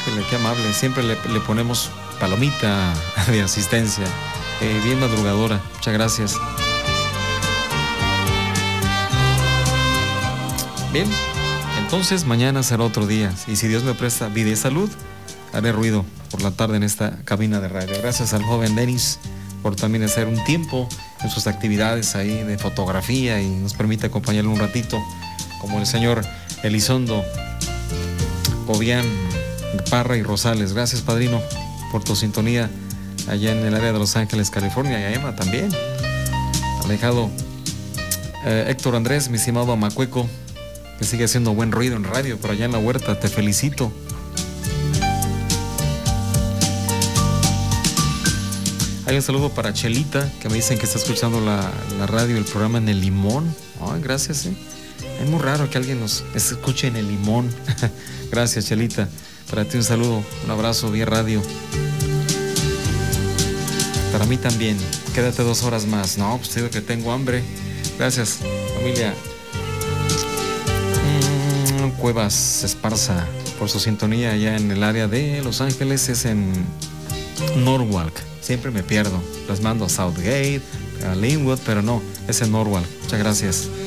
qué amable. Siempre le ponemos palomita de asistencia. Bien madrugadora. Muchas gracias. Bien, entonces mañana será otro día. Y si Dios me presta vida y salud, haré ruido por la tarde en esta cabina de radio. Gracias al joven Denis por también hacer un tiempo en sus actividades ahí de fotografía y nos permite acompañarle un ratito, como el señor Elizondo Cobian Parra y Rosales. Gracias, padrino, por tu sintonía allá en el área de Los Ángeles, California, y a Emma también. Alejado Héctor Andrés, mi estimado Amacueco, que sigue haciendo buen ruido en radio por allá en la huerta, te felicito. Hay un saludo para Chelita, que me dicen que está escuchando la radio, el programa en el Limón. Ay, gracias, Es muy raro que alguien nos escuche en el Limón. Gracias, Chelita. Para ti un saludo, un abrazo vía radio. Para mí también. Quédate 2 horas más. No, pues digo que tengo hambre. Gracias, familia. Cuevas Esparza, por su sintonía allá en el área de Los Ángeles. Es en Norwalk. Siempre me pierdo. Las mando a Southgate, a Linwood, pero no, es en Norwalk. Muchas gracias.